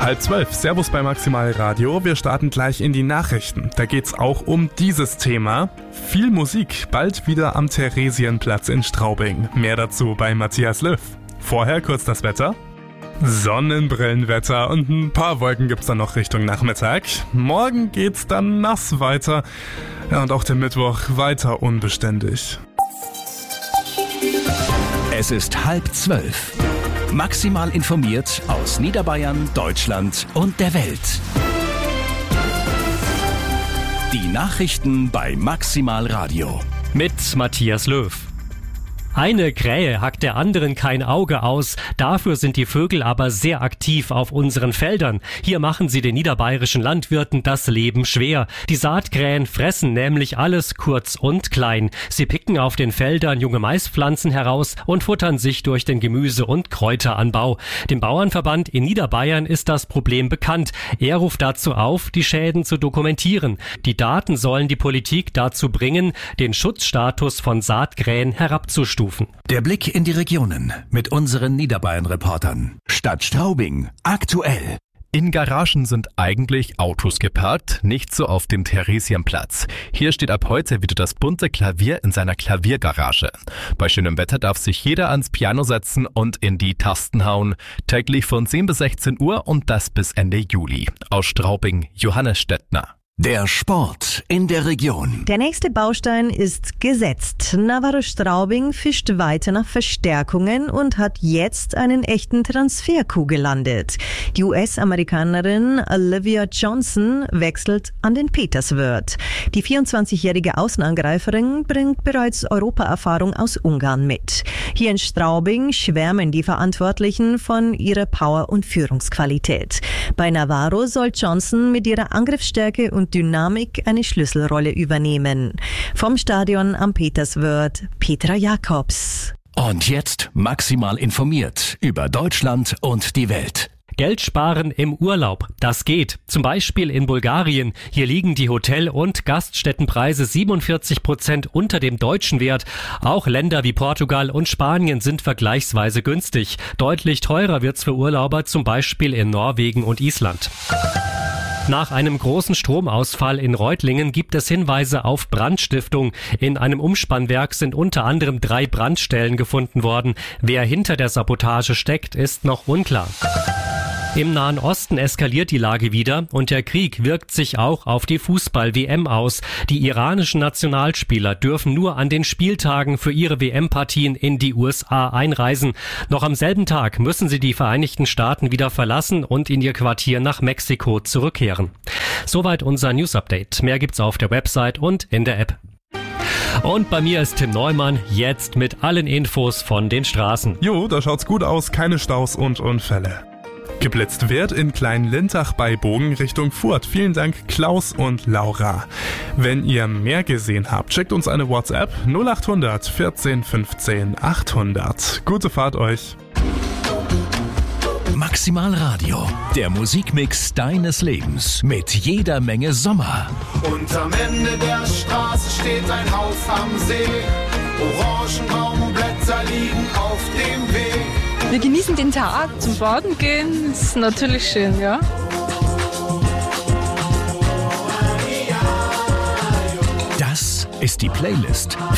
11:30. Servus bei Maximal Radio. Wir starten gleich in die Nachrichten. Da geht's auch um dieses Thema. Viel Musik, bald wieder am Theresienplatz in Straubing. Mehr dazu bei Matthias Löw. Vorher kurz das Wetter. Sonnenbrillenwetter und ein paar Wolken gibt's dann noch Richtung Nachmittag. Morgen geht's dann nass weiter. Ja, und auch der Mittwoch weiter unbeständig. Es ist 11:30. Maximal informiert aus Niederbayern, Deutschland und der Welt. Die Nachrichten bei Maximal Radio. Mit Matthias Löw. Eine Krähe hackt der anderen kein Auge aus, dafür sind die Vögel aber sehr aktiv auf unseren Feldern. Hier machen sie den niederbayerischen Landwirten das Leben schwer. Die Saatkrähen fressen nämlich alles kurz und klein. Sie picken auf den Feldern junge Maispflanzen heraus und futtern sich durch den Gemüse- und Kräuteranbau. Dem Bauernverband in Niederbayern ist das Problem bekannt. Er ruft dazu auf, die Schäden zu dokumentieren. Die Daten sollen die Politik dazu bringen, den Schutzstatus von Saatkrähen herabzustufen. Der Blick in die Regionen mit unseren Niederbayern-Reportern. Stadt Straubing aktuell. In Garagen sind eigentlich Autos geparkt, nicht so auf dem Theresienplatz. Hier steht ab heute wieder das bunte Klavier in seiner Klaviergarage. Bei schönem Wetter darf sich jeder ans Piano setzen und in die Tasten hauen. Täglich von 10 bis 16 Uhr und das bis Ende Juli. Aus Straubing, Johannes Stettner. Der Sport in der Region. Der nächste Baustein ist gesetzt. Navarro Straubing fischt weiter nach Verstärkungen und hat jetzt einen echten Transfer-Coup gelandet. Die US-Amerikanerin Olivia Johnson wechselt an den Peterswörth. Die 24-jährige Außenangreiferin bringt bereits Europaerfahrung aus Ungarn mit. Hier in Straubing schwärmen die Verantwortlichen von ihrer Power- und Führungsqualität. Bei Navarro soll Johnson mit ihrer Angriffsstärke und Dynamik eine Schlüsselrolle übernehmen. Vom Stadion am Peterswörth, Petra Jakobs. Und jetzt maximal informiert über Deutschland und die Welt. Geld sparen im Urlaub. Das geht. Zum Beispiel in Bulgarien. Hier liegen die Hotel- und Gaststättenpreise 47% unter dem deutschen Wert. Auch Länder wie Portugal und Spanien sind vergleichsweise günstig. Deutlich teurer wird's für Urlauber, zum Beispiel in Norwegen und Island. Nach einem großen Stromausfall in Reutlingen gibt es Hinweise auf Brandstiftung. In einem Umspannwerk sind unter anderem 3 Brandstellen gefunden worden. Wer hinter der Sabotage steckt, ist noch unklar. Im Nahen Osten eskaliert die Lage wieder und der Krieg wirkt sich auch auf die Fußball-WM aus. Die iranischen Nationalspieler dürfen nur an den Spieltagen für ihre WM-Partien in die USA einreisen. Noch am selben Tag müssen sie die Vereinigten Staaten wieder verlassen und in ihr Quartier nach Mexiko zurückkehren. Soweit unser News-Update. Mehr gibt's auf der Website und in der App. Und bei mir ist Tim Neumann, jetzt mit allen Infos von den Straßen. Jo, da schaut's gut aus, keine Staus und Unfälle. Geblitzt wird in Klein-Lintach bei Bogen Richtung Furth. Vielen Dank Klaus und Laura. Wenn ihr mehr gesehen habt, schickt uns eine WhatsApp 0800 14 15 800. Gute Fahrt euch. Maximal Radio, der Musikmix deines Lebens mit jeder Menge Sommer. Und am Ende der Straße steht ein Haus am See. Orangenbaumblätter liegen auf dem Weg. Wir genießen den Tag, zum Baden gehen, ist natürlich schön, ja. Das ist die Playlist